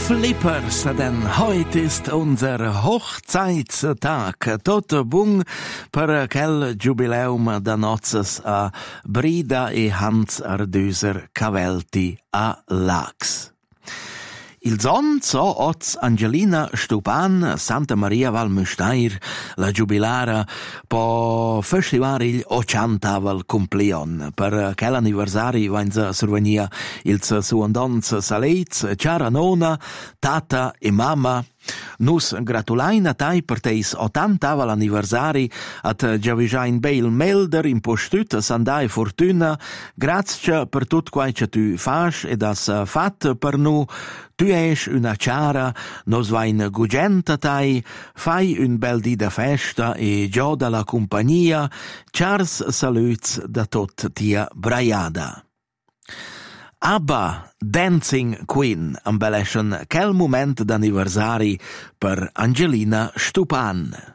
Flippers, denn heute ist unser Hochzeitstag. Tot bung per quel jubileum da nozzes a Brida e Hans Ardüser Cavelti a Lax. Il son so oz Angelina Stupan, Santa Maria Val Müstair, la jubilara, po festivar il 80 compleon. Per quell'anniversari vainza survenia ils suondons saleiz, cara nona, tata e mamma. Nus gratulaina tai per teis 80 anniversari at Giavisain Beil Melder in postüt sandai fortuna, grazie per tut quai che tu fas ed has fat per nu. Tu es una cara, nos vain gugenta tai, fai un bel di da festa e gioda la compagnia, chars saluts da tot tia braiada. ABBA Dancing Queen ambeleschen quel moment d'anniversari per Angelina Stupan.